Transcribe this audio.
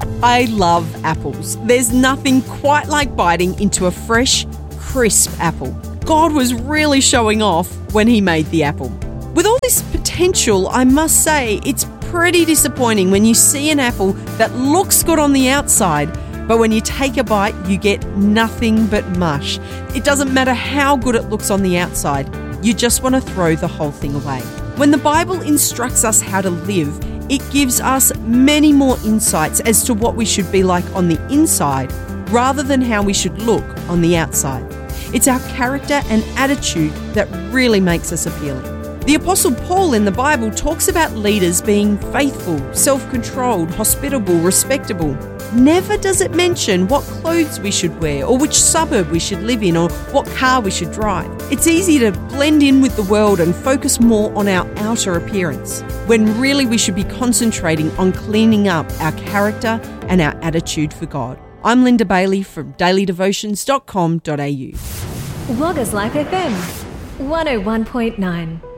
I love apples. There's nothing quite like biting into a fresh, crisp apple. God was really showing off when he made the apple. With all this potential, I must say it's pretty disappointing when you see an apple that looks good on the outside, but when you take a bite, you get nothing but mush. It doesn't matter how good it looks on the outside, you just want to throw the whole thing away. When the Bible instructs us how to live, it gives us many more insights as to what we should be like on the inside, rather than how we should look on the outside. It's our character and attitude that really makes us appealing. The Apostle Paul in the Bible talks about leaders being faithful, self-controlled, hospitable, respectable. Never does it mention what clothes we should wear or which suburb we should live in or what car we should drive. It's easy to blend in with the world and focus more on our outer appearance, when really we should be concentrating on cleaning up our character and our attitude for God. I'm Linda Bailey from dailydevotions.com.au. Wagga's Life FM 101.9